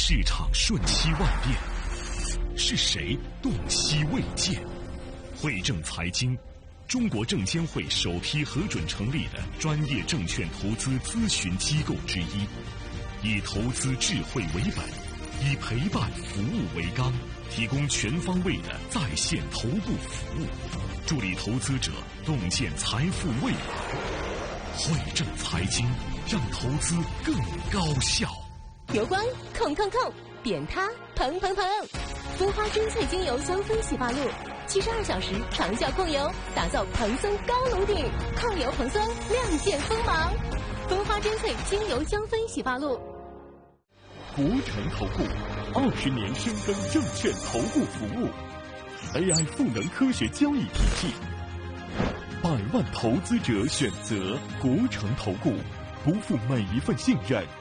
市场瞬息万变，是谁洞悉未见？汇正财经，中国证监会首批核准成立的专业证券投资咨询机构之一，以投资智慧为本，以陪伴服务为纲，提供全方位的在线头部服务，助力投资者洞见财富未来。汇正财经，让投资更高效。 油光控，扁塌蓬，蜂花精粹精油香氛洗发露，72小时长效控油，打造蓬松高颅顶，控油蓬松，亮剑锋芒。蜂花精粹精油香氛洗发露。 国诚投顾20年深耕证券投顾服务 ，AI 赋能科学交易体系，100万投资者选择国诚投顾，不负每一份信任。